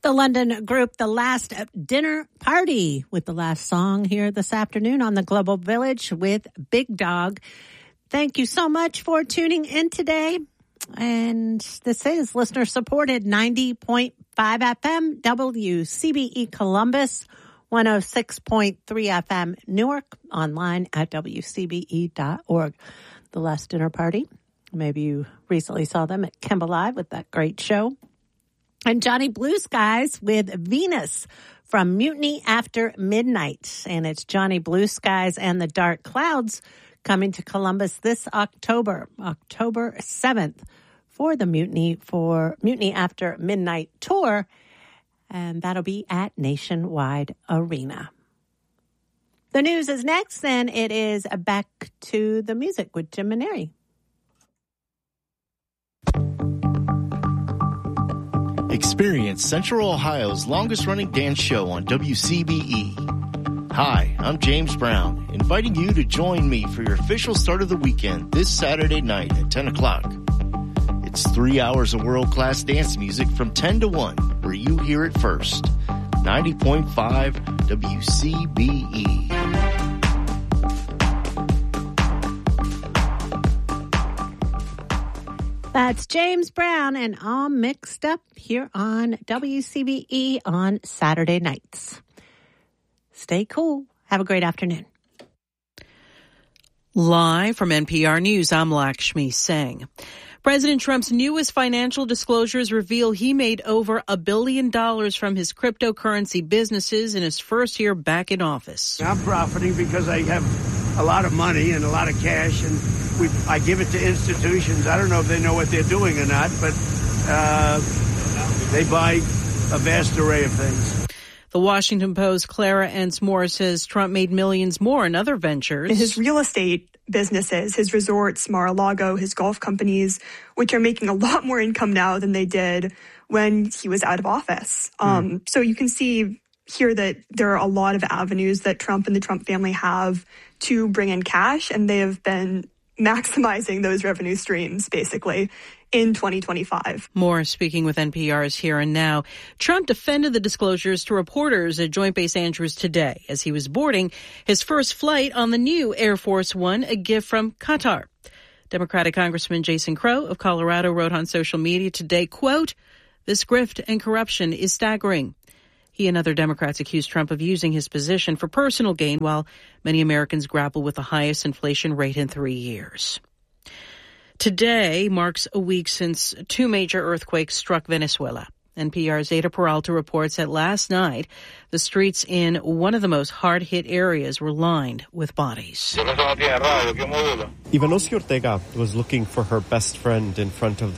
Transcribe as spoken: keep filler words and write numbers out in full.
The London group The Last Dinner Party with the last song here this afternoon on the Global Village with Big Dog. Thank you so much for tuning in today. And this is listener supported ninety point five F M W C B E Columbus, one oh six point three F M Newark, online at W C B E dot org. The Last Dinner Party. Maybe you recently saw them at Kimball Live with that great show. And Johnny Blue Skies with Venus from Mutiny After Midnight. And it's Johnny Blue Skies and the Dark Clouds coming to Columbus this October, October seventh, for the Mutiny for Mutiny After Midnight tour. And that'll be at Nationwide Arena. The news is next, and it is back to the music with Jim Maneri. Experience Central Ohio's longest-running dance show on W C B E. Hi, I'm James Brown, inviting you to join me for your official start of the weekend this Saturday night at ten o'clock. It's three hours of world-class dance music from ten to one, where you hear it first. ninety point five W C B E. That's James Brown and All Mixed Up here on W C B E on Saturday nights. Stay cool. Have a great afternoon. Live from N P R News, I'm Lakshmi Singh. President Trump's newest financial disclosures reveal he made over a billion dollars from his cryptocurrency businesses in his first year back in office. I'm profiting because I have a lot of money and a lot of cash, and we, I give it to institutions. I don't know if they know what they're doing or not, but uh, they buy a vast array of things. The Washington Post's Clara Ence Moore says Trump made millions more in other ventures. His real estate businesses, his resorts, Mar-a-Lago, his golf companies, which are making a lot more income now than they did when he was out of office. Mm. Um, so you can see here that there are a lot of avenues that Trump and the Trump family have to bring in cash, and they have been maximizing those revenue streams, basically, in twenty twenty-five. Moore speaking with N P R's Here and Now. Trump defended the disclosures to reporters at Joint Base Andrews today as he was boarding his first flight on the new Air Force One, a gift from Qatar. Democratic Congressman Jason Crow of Colorado wrote on social media today, quote, "This grift and corruption is staggering." He and other Democrats accused Trump of using his position for personal gain while many Americans grapple with the highest inflation rate in three years. Today marks a week since two major earthquakes struck Venezuela. N P R's Ada Peralta reports that last night, the streets in one of the most hard-hit areas were lined with bodies. Ivanoski Ortega was looking for her best friend in front of the